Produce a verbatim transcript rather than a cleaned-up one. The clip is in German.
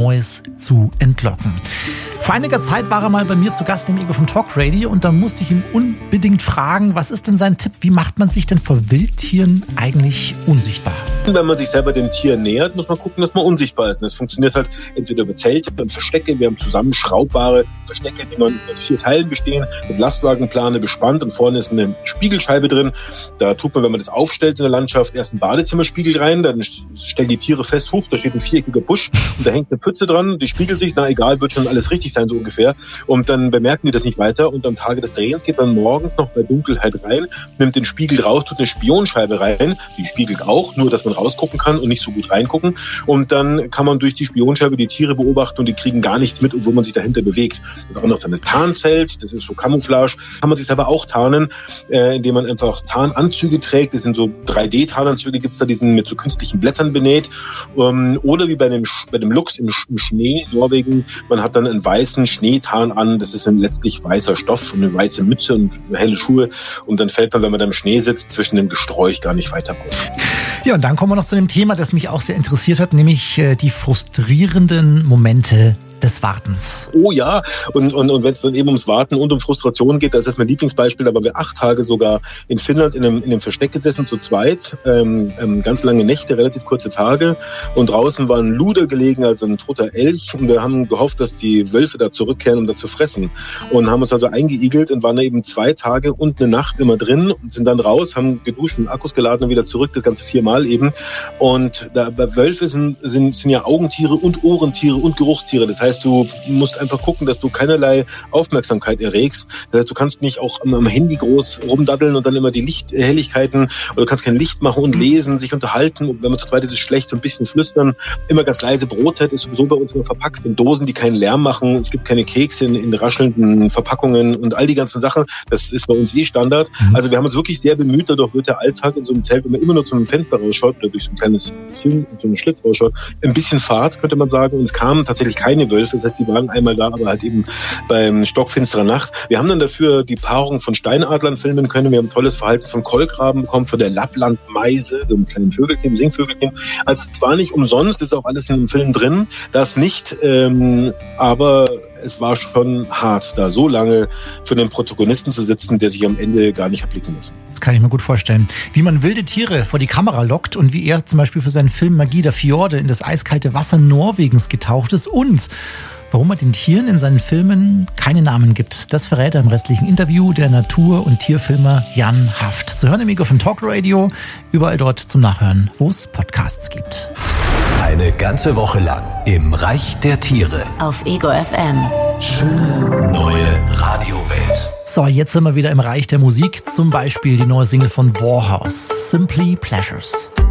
Neues zu entlocken. Vor einiger Zeit war er mal bei mir zu Gast im Ego vom Talk Radio und da musste ich ihn unbedingt fragen, was ist denn sein Tipp? Wie macht man sich denn vor Wildtieren eigentlich unsichtbar? Wenn man sich selber dem Tier nähert, muss man gucken, dass man unsichtbar ist. Und das funktioniert halt entweder über Zelte und Verstecke. Wir haben zusammen schraubbare Verstecke, die man aus vier Teilen bestehen, mit Lastwagenplane bespannt und vorne ist eine Spiegelscheibe drin. Da tut man, wenn man das aufstellt in der Landschaft, erst einen Badezimmerspiegel rein, dann stellen die Tiere fest, hoch, da steht ein viereckiger Busch und da hängt eine Pütze dran, die spiegelt sich, na egal, wird schon alles richtig sein, so ungefähr. Und dann bemerken die das nicht weiter und am Tage des Drehens geht man morgens noch bei Dunkelheit rein, nimmt den Spiegel raus, tut eine Spionscheibe rein, die spiegelt auch, nur dass man rausgucken kann und nicht so gut reingucken. Und dann kann man durch die Spionscheibe die Tiere beobachten und die kriegen gar nichts mit, obwohl man sich dahinter bewegt. Das andere ist dann das Tarnzelt, das ist so Camouflage. Kann man sich selber auch tarnen, äh, indem man einfach Tarnanzüge trägt. Das sind so drei D-Tarnanzüge, gibt's da, die sind mit so künstlichen Blättern benäht. Ähm, oder wie bei dem, bei dem Luchs im, im Schnee in Norwegen, man hat dann einen weißen Schneetarn an. Das ist ein letztlich weißer Stoff und eine weiße Mütze und helle Schuhe. Und dann fällt man, wenn man da im Schnee sitzt, zwischen dem Gesträuch gar nicht weiter auf. Ja, und dann kommen wir noch zu dem Thema, das mich auch sehr interessiert hat, nämlich äh, die frustrierenden Momente des Wartens. Oh ja, und, und, und wenn es dann eben ums Warten und um Frustration geht, das ist mein Lieblingsbeispiel, da waren wir acht Tage sogar in Finnland in einem, in einem Versteck gesessen, zu zweit, ähm, ähm, ganz lange Nächte, relativ kurze Tage und draußen war ein Luder gelegen, also ein toter Elch und wir haben gehofft, dass die Wölfe da zurückkehren, um da zu fressen und haben uns also eingeigelt und waren da eben zwei Tage und eine Nacht immer drin und sind dann raus, haben geduscht und Akkus geladen und wieder zurück, das ganze viermal eben und da, bei Wölfe sind, sind, sind ja Augentiere und Ohrentiere und Geruchstiere, das heißt, Das heißt, du musst einfach gucken, dass du keinerlei Aufmerksamkeit erregst. Das heißt, du kannst nicht auch am Handy groß rumdaddeln und dann immer die Lichthelligkeiten, oder du kannst kein Licht machen und lesen, sich unterhalten. Und wenn man zu zweit ist, ist es schlecht, so ein bisschen flüstern. Immer ganz leise. Brotzeit ist sowieso bei uns immer verpackt in Dosen, die keinen Lärm machen. Es gibt keine Kekse in, in raschelnden Verpackungen und all die ganzen Sachen. Das ist bei uns eh Standard. Also wir haben uns wirklich sehr bemüht, dadurch wird der Alltag in so einem Zelt, wenn man immer nur zum Fenster rausschaut oder durch so ein kleines Film, so einen Schlitz rausschaut, ein bisschen Fahrt, könnte man sagen. Und es kamen tatsächlich keine Wölfe. Das heißt, die waren einmal da, aber halt eben beim stockfinsterer Nacht. Wir haben dann dafür die Paarung von Steinadlern filmen können. Wir haben ein tolles Verhalten von Kolkraben bekommen, von der Lapplandmeise, so einem kleinen Vögelchen, Singvögelchen. Also es war nicht umsonst, ist auch alles in dem Film drin. Das nicht, ähm, aber es war schon hart, da so lange für den Protagonisten zu sitzen, der sich am Ende gar nicht hat blicken lassen. Das kann ich mir gut vorstellen. Wie man wilde Tiere vor die Kamera lockt und wie er zum Beispiel für seinen Film Magie der Fjorde in das eiskalte Wasser Norwegens getaucht ist und warum er den Tieren in seinen Filmen keine Namen gibt. Das verrät er im restlichen Interview der Natur- und Tierfilmer Jan Haft. Zu hören im Ego von Talk Radio, überall dort zum Nachhören, wo es Podcasts gibt. Eine ganze Woche lang im Reich der Tiere. Auf Ego F M. Schöne neue Radiowelt. So, jetzt sind wir wieder im Reich der Musik. Zum Beispiel die neue Single von Warhouse, Simply Pleasures.